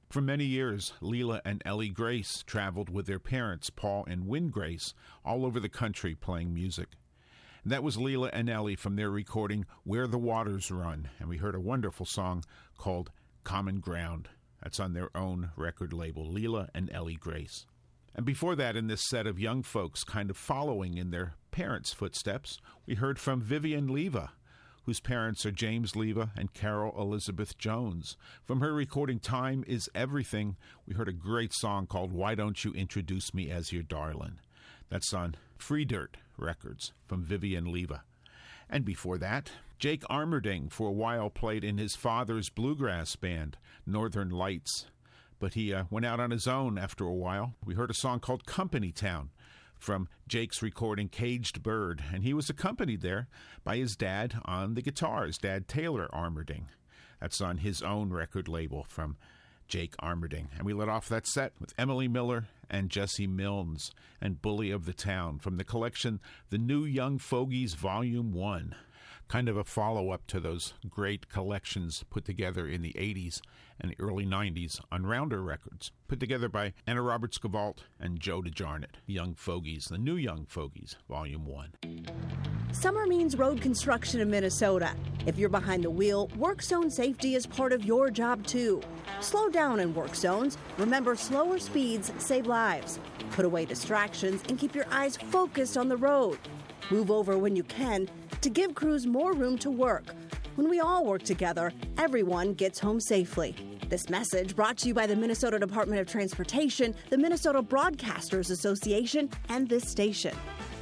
For many years, Leela and Ellie Grace traveled with their parents, Paul and Wynn Grace, all over the country playing music. And that was Leela and Ellie from their recording Where the Waters Run, and we heard a wonderful song called Common Ground. That's on their own record label, Leela and Ellie Grace. And before that, in this set of young folks kind of following in their parents' footsteps, we heard from Vivian Leva, whose parents are James Leva and Carol Elizabeth Jones. From her recording Time Is Everything, we heard a great song called Why Don't You Introduce Me As Your Darlin'. That's on Free Dirt Records from Vivian Leva. And before that, Jake Armerding for a while played in his father's bluegrass band, Northern Lights. But he went out on his own after a while. We heard a song called Company Town from Jake's recording Caged Bird, and he was accompanied there by his dad on the guitars, Dad Taylor Armerding. That's on his own record label from Jake Armerding. And we let off that set with Emily Miller and Jesse Milnes and Bully of the Town from the collection The New Young Fogies Volume 1. Kind of a follow-up to those great collections put together in the 80s and the early 90s on Rounder Records, put together by Anna Roberts-Gavalt and Joe DeJarnett. Young Fogies, The New Young Fogies, Volume 1. Summer means road construction in Minnesota. If you're behind the wheel, work zone safety is part of your job too. Slow down in work zones. Remember, slower speeds save lives. Put away distractions and keep your eyes focused on the road. Move over when you can to give crews more room to work. When we all work together, everyone gets home safely. This message brought to you by the Minnesota Department of Transportation, the Minnesota Broadcasters Association, and this station.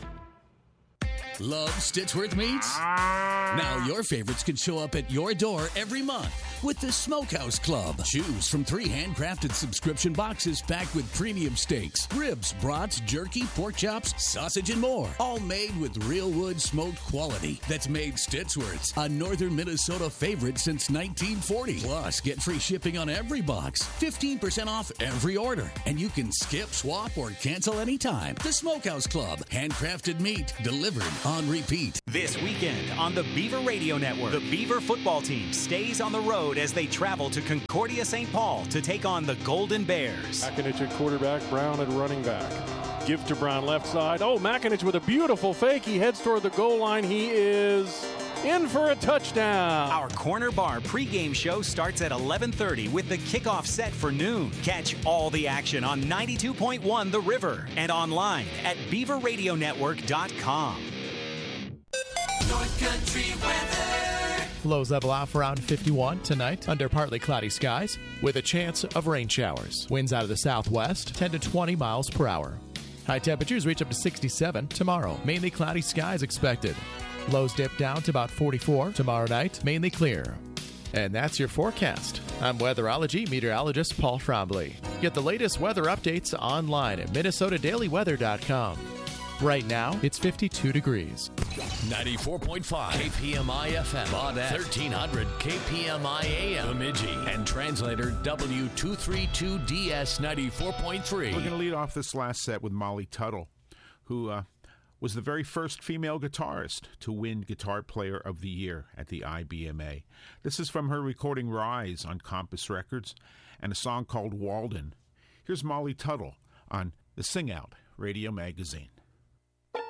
Love Stitchworth Meats? Now your favorites can show up at your door every month with the Smokehouse Club. Choose from 3 handcrafted subscription boxes packed with premium steaks, ribs, brats, jerky, pork chops, sausage, and more. All made with real wood smoked quality that's made Stitchworth's a northern Minnesota favorite since 1940. Plus, get free shipping on every box, 15% off every order, and you can skip, swap, or cancel anytime. The Smokehouse Club. Handcrafted meat delivered on repeat. This weekend on the Beaver Radio Network, the Beaver football team stays on the road as they travel to Concordia St. Paul to take on the Golden Bears. Makinich at quarterback, Brown at running back. Give to Brown left side. Oh, Makinich with a beautiful fake. He heads toward the goal line. He is in for a touchdown. Our Corner Bar pregame show starts at 11:30 with the kickoff set for noon. Catch all the action on 92.1 The River and online at BeaverRadioNetwork.com. North Country weather. Lows level off around 51 tonight under partly cloudy skies with a chance of rain showers. Winds out of the southwest, 10 to 20 miles per hour. High temperatures reach up to 67 tomorrow. Mainly cloudy skies expected. Lows dip down to about 44 tomorrow night, mainly clear. And that's your forecast. I'm weatherology meteorologist Paul Trombley. Get the latest weather updates online at MinnesotaDailyWeather.com. Right now, it's 52 degrees. 94.5 KPMI FM, Baudette, 1300 KPMI AM, Bemidji, and translator W232DS 94.3. We're going to lead off this last set with Molly Tuttle, who was the very first female guitarist to win Guitar Player of the Year at the IBMA. This is from her recording Rise on Compass Records and a song called Walden. Here's Molly Tuttle on the Sing Out Radio Magazine.